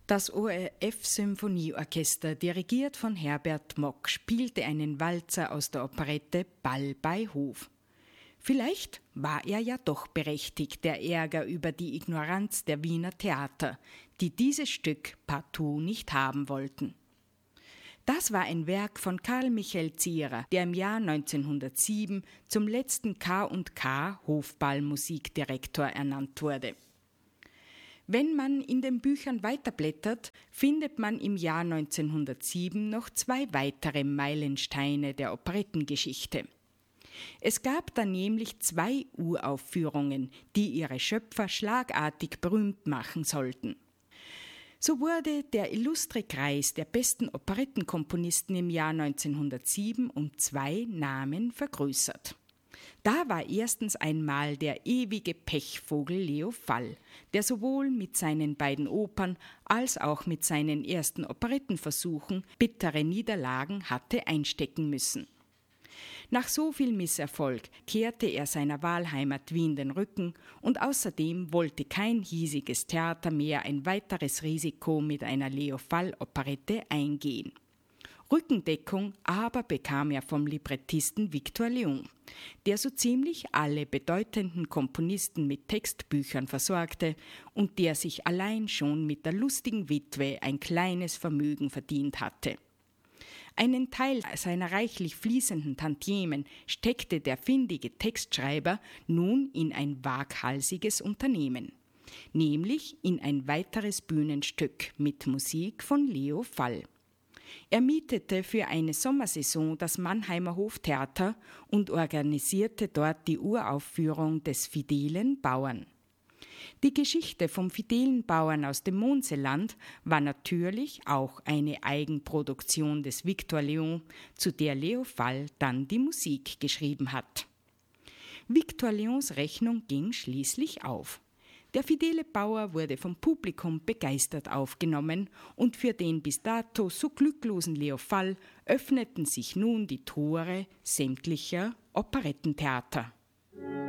Das ORF-Symphonieorchester, dirigiert von Herbert Mock, spielte einen Walzer aus der Operette Ball bei Hof. Vielleicht war er ja doch berechtigt, der Ärger über die Ignoranz der Wiener Theater, die dieses Stück partout nicht haben wollten. Das war ein Werk von Karl Michael Zierer, der im Jahr 1907 zum letzten K&K Hofballmusikdirektor ernannt wurde. Wenn man in den Büchern weiterblättert, findet man im Jahr 1907 noch 2 weitere Meilensteine der Operettengeschichte. Es gab da nämlich 2 Uraufführungen, die ihre Schöpfer schlagartig berühmt machen sollten. So wurde der illustre Kreis der besten Operettenkomponisten im Jahr 1907 um 2 Namen vergrößert. Da war erstens einmal der ewige Pechvogel Leo Fall, der sowohl mit seinen beiden Opern als auch mit seinen ersten Operettenversuchen bittere Niederlagen hatte einstecken müssen. Nach so viel Misserfolg kehrte er seiner Wahlheimat Wien den Rücken und außerdem wollte kein hiesiges Theater mehr ein weiteres Risiko mit einer Leo Fall-Operette eingehen. Rückendeckung aber bekam er vom Librettisten Victor Leon, der so ziemlich alle bedeutenden Komponisten mit Textbüchern versorgte und der sich allein schon mit der lustigen Witwe ein kleines Vermögen verdient hatte. Einen Teil seiner reichlich fließenden Tantiemen steckte der findige Textschreiber nun in ein waghalsiges Unternehmen, nämlich in ein weiteres Bühnenstück mit Musik von Leo Fall. Er mietete für eine Sommersaison das Mannheimer Hoftheater und organisierte dort die Uraufführung des Fidelen Bauern. Die Geschichte vom fidelen Bauern aus dem Mohnseeland war natürlich auch eine Eigenproduktion des Victor Leon, zu der Leo Fall dann die Musik geschrieben hat. Victor Leons Rechnung ging schließlich auf. Der fidele Bauer wurde vom Publikum begeistert aufgenommen und für den bis dato so glücklosen Leo Fall öffneten sich nun die Tore sämtlicher Operettentheater.